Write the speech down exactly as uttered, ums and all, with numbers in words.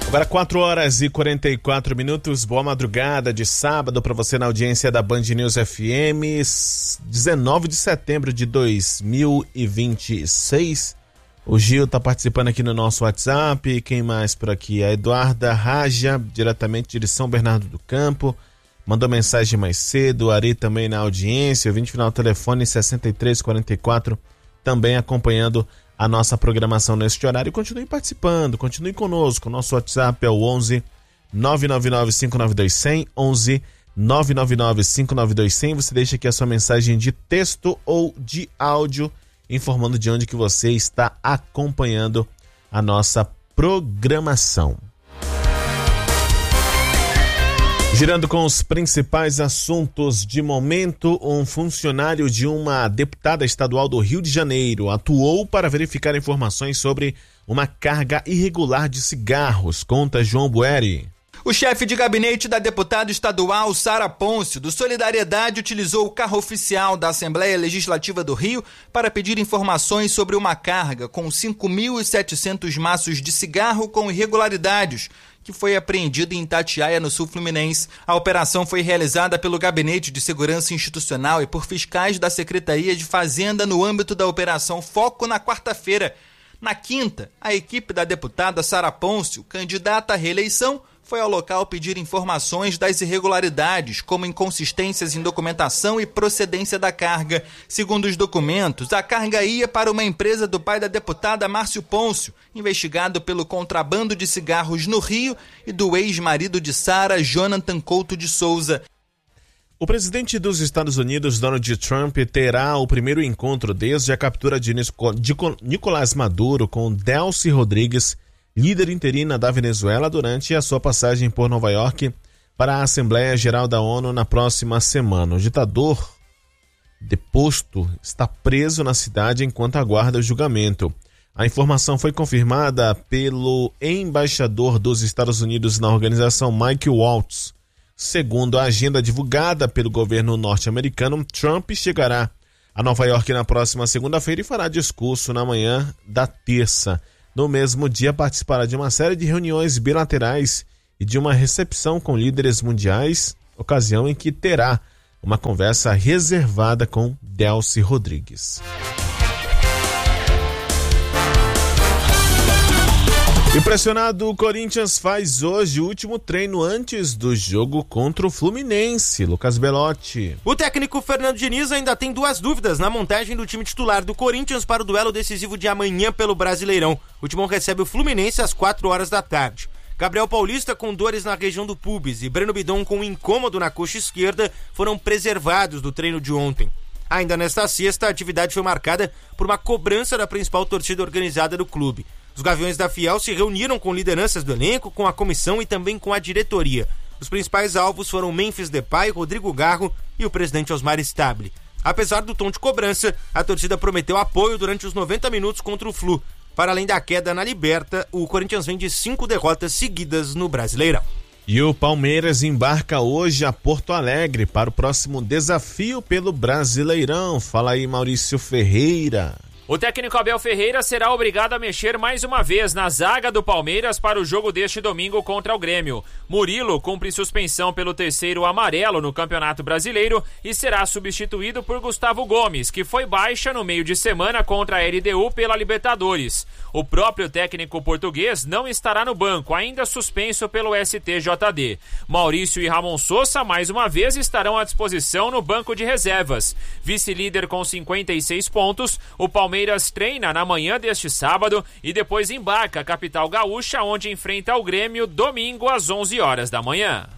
Agora quatro horas e quarenta e quatro minutos, boa madrugada de sábado para você na audiência da Band News F M, dezenove de setembro de dois mil e vinte e seis. O Gil tá participando aqui no nosso WhatsApp, quem mais por aqui? A Eduarda Raja, diretamente de São Bernardo do Campo, mandou mensagem mais cedo, o Ari também na audiência, o vinte final do telefone sessenta e três quarenta e quatro, também acompanhando a nossa programação neste horário. Continue participando, continue conosco. Nosso WhatsApp é o onze nove nove nove cinco nove dois zero zero, onze nove nove nove cinco nove dois zero zero. Você deixa aqui a sua mensagem de texto ou de áudio, informando de onde que você está acompanhando a nossa programação. Girando com os principais assuntos de momento, um funcionário de uma deputada estadual do Rio de Janeiro atuou para verificar informações sobre uma carga irregular de cigarros, conta João Bueri. O chefe de gabinete da deputada estadual Sara Pôncio, do Solidariedade, utilizou o carro oficial da Assembleia Legislativa do Rio para pedir informações sobre uma carga com cinco mil e setecentos maços de cigarro com irregularidades, que foi apreendida em Itatiaia, no sul fluminense. A operação foi realizada pelo Gabinete de Segurança Institucional e por fiscais da Secretaria de Fazenda no âmbito da Operação Foco na quarta-feira. Na quinta, a equipe da deputada Sara Pôncio, candidata à reeleição, foi ao local pedir informações das irregularidades, como inconsistências em documentação e procedência da carga. Segundo os documentos, a carga ia para uma empresa do pai da deputada Márcio Pôncio, investigado pelo contrabando de cigarros no Rio, e do ex-marido de Sara, Jonathan Couto de Souza. O presidente dos Estados Unidos, Donald Trump, terá o primeiro encontro desde a captura de Nicolás Maduro com Delcy Rodrigues, líder interina da Venezuela, durante a sua passagem por Nova York para a Assembleia Geral da ONU na próxima semana. O ditador deposto está preso na cidade enquanto aguarda o julgamento. A informação foi confirmada pelo embaixador dos Estados Unidos na organização, Mike Waltz. Segundo a agenda divulgada pelo governo norte-americano, Trump chegará a Nova York na próxima segunda-feira e fará discurso na manhã da terça. No mesmo dia, participará de uma série de reuniões bilaterais e de uma recepção com líderes mundiais, ocasião em que terá uma conversa reservada com Delcy Rodrigues. Impressionado, o Corinthians faz hoje o último treino antes do jogo contra o Fluminense. Lucas Belotti. O técnico Fernando Diniz ainda tem duas dúvidas na montagem do time titular do Corinthians para o duelo decisivo de amanhã pelo Brasileirão. O Timão recebe o Fluminense às quatro horas da tarde. Gabriel Paulista, com dores na região do pubis, e Breno Bidon, com um incômodo na coxa esquerda, foram preservados do treino de ontem. Ainda nesta sexta, a atividade foi marcada por uma cobrança da principal torcida organizada do clube. Os Gaviões da Fiel se reuniram com lideranças do elenco, com a comissão e também com a diretoria. Os principais alvos foram Memphis Depay, Rodrigo Garro e o presidente Osmar Stabile. Apesar do tom de cobrança, a torcida prometeu apoio durante os noventa minutos contra o Flu. Para além da queda na Liberta, o Corinthians vem de cinco derrotas seguidas no Brasileirão. E o Palmeiras embarca hoje a Porto Alegre para o próximo desafio pelo Brasileirão. Fala aí, Maurício Ferreira. O técnico Abel Ferreira será obrigado a mexer mais uma vez na zaga do Palmeiras para o jogo deste domingo contra o Grêmio. Murilo cumpre suspensão pelo terceiro amarelo no Campeonato Brasileiro e será substituído por Gustavo Gomes, que foi baixa no meio de semana contra a L D U pela Libertadores. O próprio técnico português não estará no banco, ainda suspenso pelo S T J D. Maurício e Ramon Sousa, mais uma vez, estarão à disposição no banco de reservas. Vice-líder com cinquenta e seis pontos, o Palmeiras Palmeiras treina na manhã deste sábado e depois embarca a capital gaúcha, onde enfrenta o Grêmio domingo às onze horas da manhã.